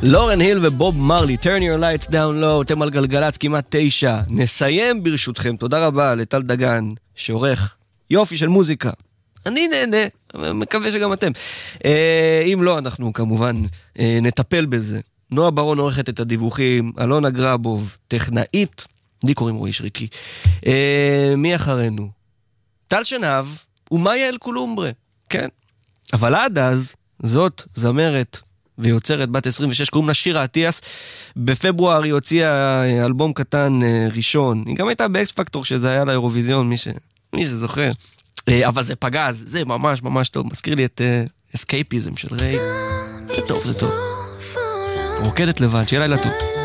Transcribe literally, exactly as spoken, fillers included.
לורן היל ובוב מרלי, Turn Your Lights Down Low, אתם על גלגלץ כמעט תשע. נסיים ברשותכם, תודה רבה לטל דגן, שעורך יופי של מוזיקה. אני נהנה, מקווה שגם אתם. אם לא, אנחנו כמובן נטפל בזה. נועה ברון עורכת את הדיווחים, אלונה גרבוב, טכנאית, לי קוראים רועי שריקי. מי אחרינו? טל שנהב ומאיה אל קולומברה, כן. אבל עד אז, זאת זמרת ויוצרת בת עשרים ושש, קוראים לה שירה אטיאס. בפברואר היא הוציאה אלבום קטן ראשון. היא גם הייתה באקס פקטור שזה היה לאירוויזיון, מי, ש... מי שזוכר. אבל זה פגז, זה ממש ממש טוב. מזכיר לי את אסקייפיזם של ריי. זה טוב, זה טוב. רוקדת לבד, שיהיה לילה טוב.